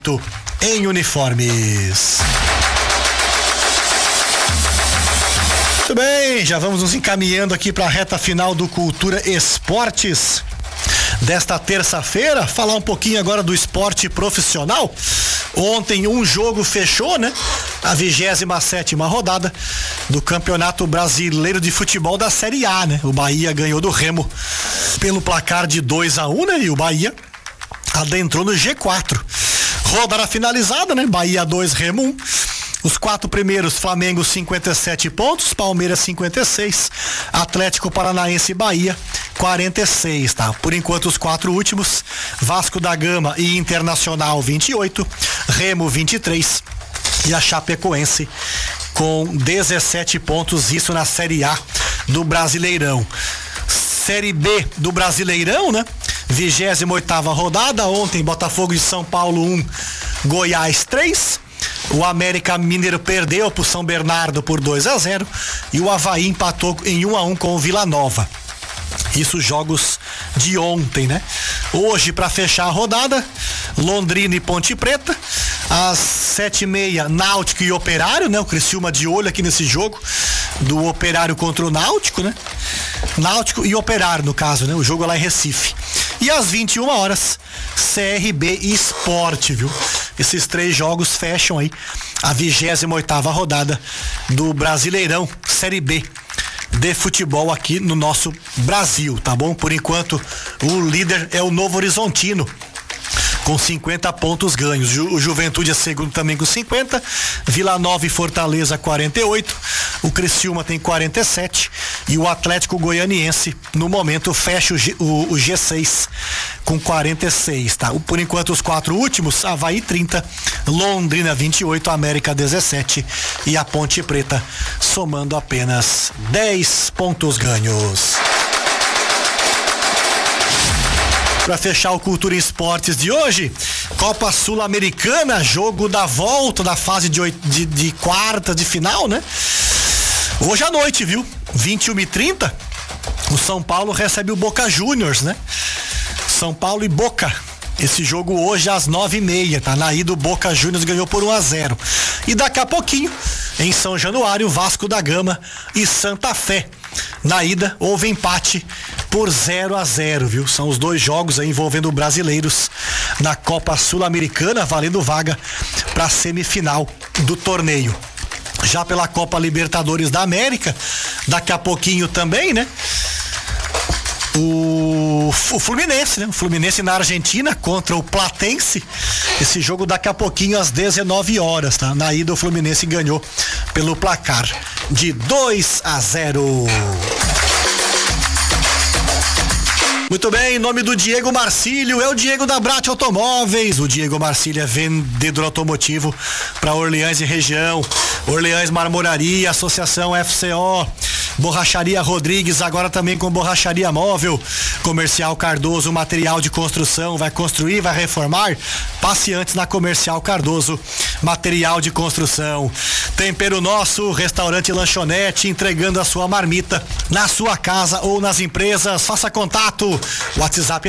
em uniformes. Muito bem, já vamos nos encaminhando aqui para a reta final do Cultura Esportes desta terça-feira. Falar um pouquinho agora do esporte profissional. Ontem um jogo fechou, né? A 27ª rodada do Campeonato Brasileiro de Futebol da Série A, né? O Bahia ganhou do Remo pelo placar de 2-1, né? E o Bahia adentrou no G4. Rodada finalizada, né? Bahia 2, Remo 1. Os 4 primeiros, Flamengo 57 pontos, Palmeiras 56, Atlético Paranaense e Bahia 46, tá? Por enquanto os 4 últimos, Vasco da Gama e Internacional 28, Remo 23 e a Chapecoense com 17 pontos, isso na Série A do Brasileirão. Série B do Brasileirão, né? 28ª rodada, ontem Botafogo de São Paulo 1, Goiás 3. O América Mineiro perdeu pro São Bernardo por 2-0 e o Avaí empatou em 1-1 com o Vila Nova. Isso jogos de ontem, né? Hoje, para fechar a rodada, Londrina e Ponte Preta. Às 7h30, Náutico e Operário, né? O Criciúma de olho aqui nesse jogo do Operário contra o Náutico, né? Náutico e Operário, no caso, né? O jogo é lá em Recife. E às 21 horas, CRB e Sport, viu? Esses 3 jogos fecham aí a 28ª rodada do Brasileirão Série B de futebol aqui no nosso Brasil, tá bom? Por enquanto, o líder é o Novo Horizontino, com 50 pontos ganhos. O Juventude é segundo também com 50, Vila Nova e Fortaleza 48, o Criciúma tem 47 e o Atlético Goianiense no momento fecha o G6 com 46, tá? Por enquanto os 4 últimos, Avaí 30, Londrina 28, América 17 e a Ponte Preta somando apenas 10 pontos ganhos. Para fechar o Cultura Esportes de hoje, Copa Sul-Americana, jogo da volta da fase de quarta de final, né? Hoje à noite, viu? 21h30, o São Paulo recebe o Boca Juniors, né? São Paulo e Boca. Esse jogo hoje às 9h30, tá? Na ida o Boca Juniors ganhou por 1-0. E daqui a pouquinho, em São Januário, Vasco da Gama e Santa Fé. Na ida houve empate por 0-0, viu? São os 2 jogos aí envolvendo brasileiros na Copa Sul-Americana, valendo vaga para a semifinal do torneio. Já pela Copa Libertadores da América, daqui a pouquinho também, né? O Fluminense, né? O Fluminense na Argentina contra o Platense. Esse jogo daqui a pouquinho às 19 horas, tá? Na ida o Fluminense ganhou pelo placar de 2-0. Muito bem, em nome do Diego Marcílio, é o Diego da Brat Automóveis. O Diego Marcílio é vendedor automotivo para Orleans e região. Orleans Marmoraria, Associação FCO, Borracharia Rodrigues, agora também com borracharia móvel. Comercial Cardoso, material de construção, vai construir, vai reformar? Passe antes na Comercial Cardoso, material de construção. Tempero Nosso, restaurante e lanchonete, entregando a sua marmita na sua casa ou nas empresas. Faça contato, WhatsApp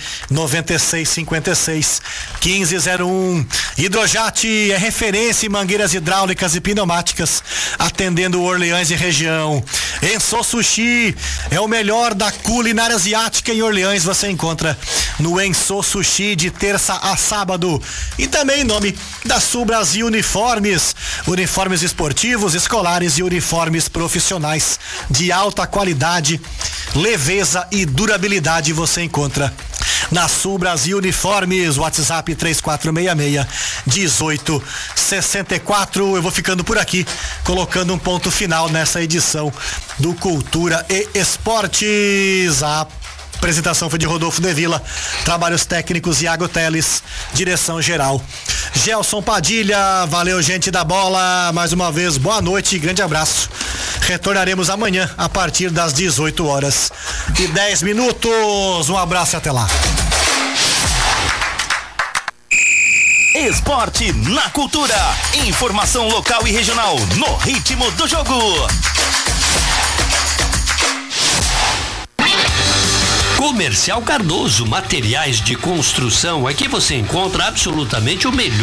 996561501. Hidrojat é referência em mangueiras hidráulicas e pneumáticas, atendendo Orleans e região. Enso Sushi é o melhor da culinária asiática em Orleans, você encontra no Enso Sushi de terça a sábado. E também em nome da Sul Brasil Uniformes, uniformes esportivos, escolares e uniformes profissionais de alta qualidade, leveza e durabilidade você encontra na Sul Brasil Uniformes. WhatsApp 3466-1864. Eu vou ficando por aqui, colocando um ponto final nessa edição do Cultura e Esportes. A apresentação foi de Rodolfo De Vila, trabalhos técnicos Iago Teles, direção geral Gelson Padilha. Valeu, gente da bola, mais uma vez, boa noite e grande abraço. Retornaremos amanhã a partir das 18h10. Um abraço e até lá. Esporte na Cultura. Informação local e regional no ritmo do jogo. Comercial Cardoso, materiais de construção. Aqui você encontra absolutamente o melhor